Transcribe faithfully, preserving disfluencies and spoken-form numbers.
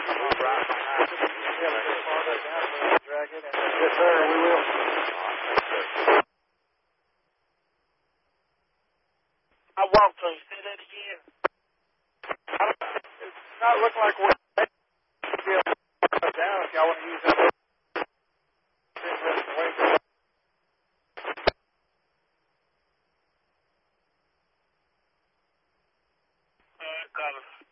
right behind you. Yeah, let's get farther down and we'll drag it in. Yes, sir, we will. I walked through. Say that again. It's not looking like we're down if y'all want to use that. Uh, got a